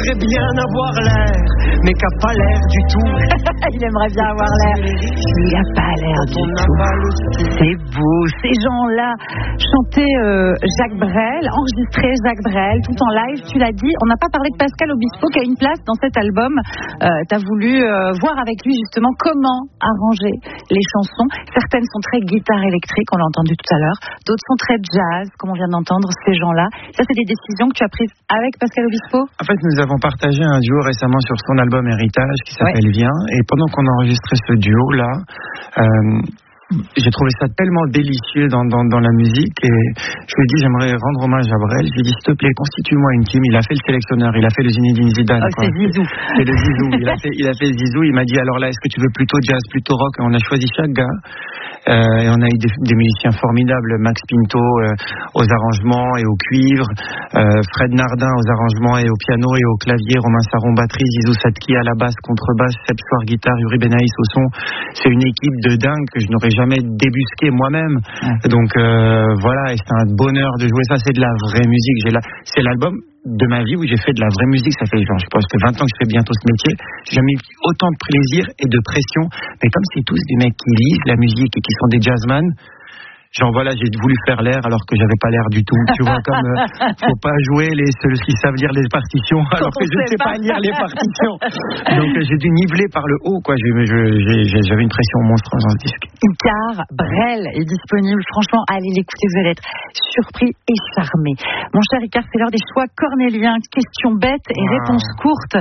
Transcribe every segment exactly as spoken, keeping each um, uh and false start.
aimerait bien avoir l'air, mais qui n'a pas l'air du tout. Il aimerait bien avoir l'air, il n'a pas l'air du tout. C'est beau, ces gens-là chantaient euh, Jacques Brel, enregistré Jacques Brel, tout en live, tu l'as dit. On n'a pas parlé de Pascal Obispo qui a une place dans cet album. Euh, tu as voulu euh, voir avec lui justement comment arranger les chansons. Certaines sont très guitare électrique, on l'a entendu tout à l'heure. D'autres sont très jazz, comme on vient d'entendre ces gens-là. Ça, c'est des décisions que tu as prises avec Pascal Obispo? En fait, nous avons partagé un duo récemment sur son album Héritage qui s'appelle ouais. Viens. Et pendant qu'on enregistrait ce duo-là, euh, j'ai trouvé ça tellement délicieux dans, dans, dans la musique. Et je lui ai dit, j'aimerais rendre hommage à Brel. Je lui ai dit, s'il te plaît, constitue-moi une team. Il a fait le sélectionneur, il a fait le Zinedine Zidane. Oh, c'est Zizou. C'est le Zizou. Il a fait, il a fait Zizou. Il m'a dit, alors là, est-ce que tu veux plutôt jazz, plutôt rock? Et on a choisi chaque gars. Euh, et on a eu des, des musiciens formidables, Max Pinto euh, aux arrangements et au cuivre, euh, Fred Nardin aux arrangements et au piano et au clavier, Romain Saron batterie, Zizou Satki à la basse, contrebasse, Seb Soir guitare, Yuri Benaïs au son. C'est une équipe de dingue que je n'aurais jamais débusqué moi-même. Ouais. Donc euh, voilà, et c'est un bonheur de jouer ça, c'est de la vraie musique. J'ai la... C'est l'album de ma vie où j'ai fait de la vraie musique. Ça fait, genre, je pense que vingt ans que je fais bientôt ce métier. J'ai jamais eu autant de plaisir et de pression. Mais comme c'est tous des mecs qui lisent la musique et qui sont des jazzman, genre voilà, j'ai voulu faire l'air alors que j'avais pas l'air du tout. Tu vois, comme euh, faut pas jouer les ceux qui savent lire les partitions alors que je ne sais pas. pas lire les partitions. Donc euh, j'ai dû niveler par le haut, quoi. J'ai, j'ai, j'avais une pression monstrueuse dans ce disque. Icare Brel est disponible. Franchement, allez l'écouter, vous allez être surpris et charmé. Mon cher Icare, c'est l'heure des choix cornéliens. Questions bêtes et wow. réponses courtes.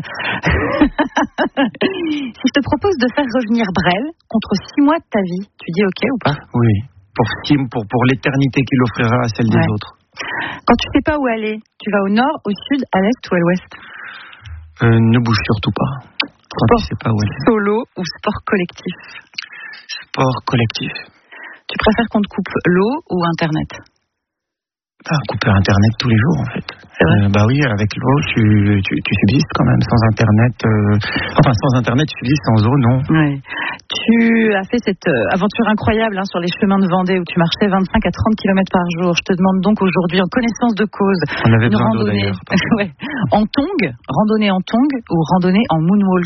Si je te propose de faire revenir Brel contre six mois de ta vie, tu dis ok ou pas? Oui. Pour, pour, pour l'éternité qu'il offrira à celle ouais. des autres. Quand tu sais pas où aller, tu vas au nord, au sud, à l'est ou à l'ouest? euh, Ne bouge surtout pas. Quand sport tu sais pas où aller. Solo ou sport collectif? Sport collectif. Tu préfères qu'on te coupe l'eau ou Internet? Ah, couper Internet tous les jours en fait. Euh, bah oui, avec l'eau, tu, tu, tu subsistes quand même. Sans Internet, euh, enfin sans Internet, tu subsistes, sans eau, non. Oui. Tu as fait cette euh, aventure incroyable hein, sur les chemins de Vendée où tu marchais vingt-cinq à trente kilomètres par jour. Je te demande donc aujourd'hui, en connaissance de cause, on avait une besoin randonnée d'eau, ouais. en tong, randonnée en tong ou randonnée en moonwalk?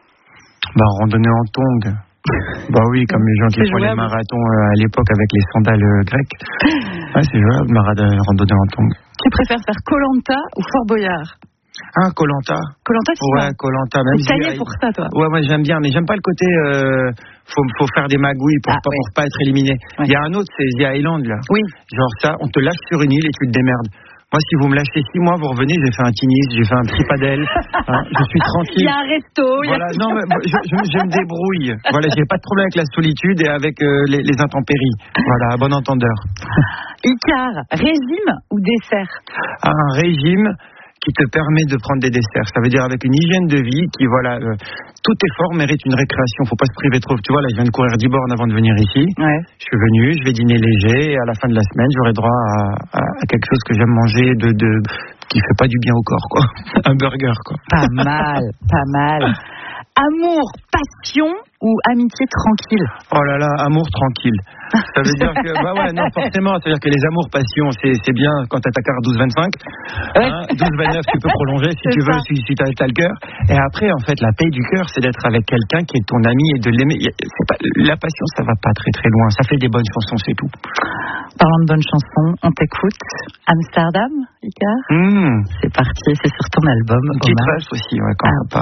Bah randonnée en tong. Bah oui, comme les gens qui font les marathons à l'époque avec les sandales grecques. Ouais, c'est jouable, marathon, randonnée en tongs. Tu préfères faire Koh-Lanta ou Fort Boyard? Ah, Koh-Lanta. Koh-Lanta, c'est ouais, Koh-Lanta. C'est taillé pour ça, toi. Ouais, moi j'aime bien, mais j'aime pas le côté. Euh, faut, faut faire des magouilles pour, ah, pas, ouais. pour pas être éliminé. Il ouais. y a un autre, c'est The Island là. Oui. Genre ça, on te lâche sur une île et tu te démerdes. Moi, si vous me lâchez six mois, vous revenez, j'ai fait un tennis, j'ai fait un petit padel, hein, je suis tranquille. Il y a un resto. Voilà, a... non, mais je, je, je me débrouille. Voilà, j'ai pas de problème avec la solitude et avec euh, les, les intempéries. Voilà, à bon entendeur. Icare, régime ou dessert? Un régime qui te permet de prendre des desserts. Ça veut dire avec une hygiène de vie qui, voilà, euh, tout effort mérite une récréation. Faut pas se priver trop. Tu vois, là, je viens de courir dix bornes avant de venir ici. Ouais. Je suis venu, je vais dîner léger et à la fin de la semaine, j'aurai droit à, à, à quelque chose que j'aime manger de, de, qui fait pas du bien au corps, quoi. Un burger, quoi. Pas mal, pas mal. Amour, passion ou amitié tranquille? Oh là là, amour tranquille. Ça veut dire que, bah ouais, non, forcément, c'est-à-dire que les amours, passion, c'est, c'est bien quand t'as ta carte douze vingt-cinq. Ouais. Hein, douze vingt-neuf, tu peux prolonger si c'est tu veux, ça. si, si t'as, t'as le cœur. Et après, en fait, la paix du cœur, c'est d'être avec quelqu'un qui est ton ami et de l'aimer. C'est pas, la passion, ça va pas très très loin. Ça fait des bonnes chansons, c'est tout. Parlant de bonnes chansons, on t'écoute. Amsterdam, Icare. Mmh. C'est parti, c'est sur ton album. Une petite rêve aussi, ouais, quand ah. pas.